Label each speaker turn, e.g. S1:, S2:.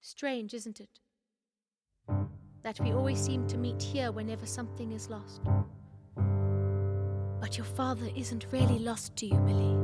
S1: Strange, isn't it? That we always seem to meet here whenever something is lost. But your father isn't really lost to you, Billy.